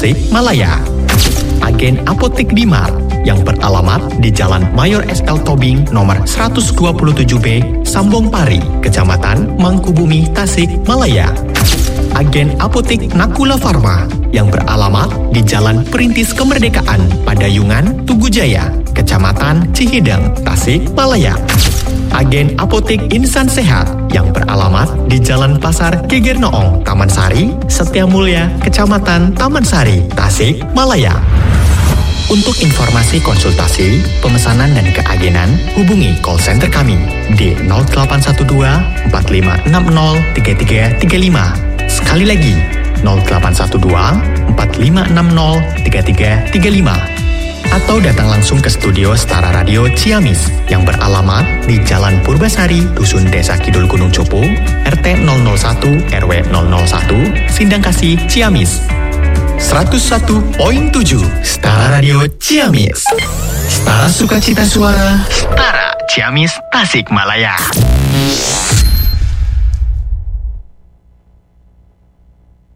Tasikmalaya. Agen Apotek Dimar yang beralamat di Jalan Mayor SL Tobing nomor 127B, Sambong Pari, Kecamatan Mangkubumi, Tasikmalaya. Agen Apotek Nakula Farma yang beralamat di Jalan Perintis Kemerdekaan, Padayungan, Tugu Jaya, Kecamatan Cihideng, Tasikmalaya. Agen Apotek Insan Sehat yang beralamat di Jalan Pasar Geger Noong, Taman Sari, Setiamulya, Kecamatan Taman Sari, Tasikmalaya. Untuk informasi konsultasi, pemesanan dan keagenan, hubungi call center kami di 0812 4560 3335. Sekali lagi, 0812 4560 3335. Atau datang langsung ke studio Setara Radio Ciamis yang beralamat di Jalan Purbasari, Dusun Desa Kidul Gunung Cupu, RT 001 RW 001, Sindangkasih, Ciamis. 101.7 Setara Radio Ciamis. Setara Sukacita Suara, Setara Ciamis, Tasikmalaya.